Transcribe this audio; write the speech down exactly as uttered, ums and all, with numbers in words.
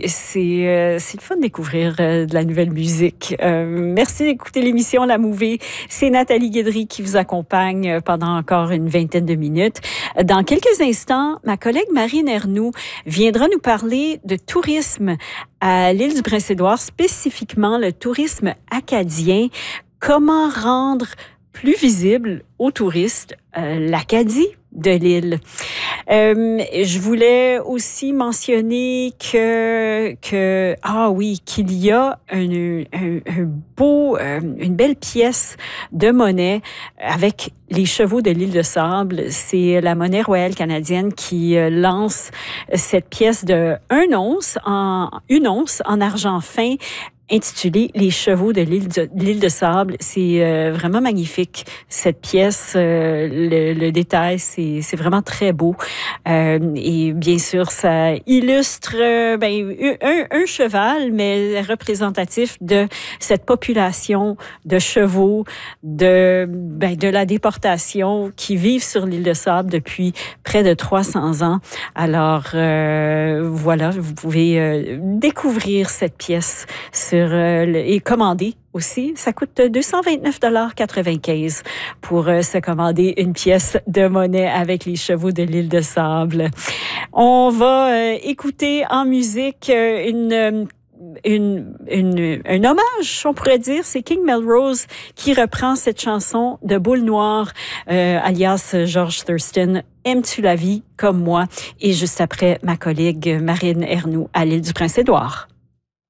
c'est euh, c'est le fun de découvrir euh, de la nouvelle musique. Euh, merci d'écouter l'émission La Mouvée. C'est Nathalie Guédry qui vous accompagne pendant encore une vingtaine de minutes. Dans quelques instants, ma collègue Marine Ernoux viendra nous parler de tourisme à l'île du Prince-Édouard, spécifiquement le tourisme acadien. Comment rendre plus visible aux touristes euh, l'Acadie de l'île. Euh, je voulais aussi mentionner que, que ah oui, qu'il y a un, un, un beau, euh, une belle pièce de monnaie avec les chevaux de l'île de Sable. C'est la Monnaie royale canadienne qui euh, lance cette pièce de un once en une once en argent fin, intitulé Les chevaux de l'île de, l'île de Sable. C'est euh, vraiment magnifique, cette pièce. Euh, le, le détail, c'est, c'est vraiment très beau. Euh, et bien sûr, ça illustre euh, ben, un, un cheval, mais représentatif de cette population de chevaux, de, ben, de la déportation qui vivent sur l'île de Sable depuis près de trois cents ans. Alors, euh, voilà, vous pouvez euh, découvrir cette pièce sur et commander aussi. Ça coûte deux cent vingt-neuf dollars quatre-vingt-quinze pour euh, se commander une pièce de monnaie avec les chevaux de l'île de Sable. On va euh, écouter en musique euh, une... Une, une, un hommage, on pourrait dire. C'est King Melrose qui reprend cette chanson de Boule Noire, euh, alias George Thurston. Aimes-tu la vie comme moi? Et juste après, ma collègue Marine Ernoux à l'île du Prince-Édouard.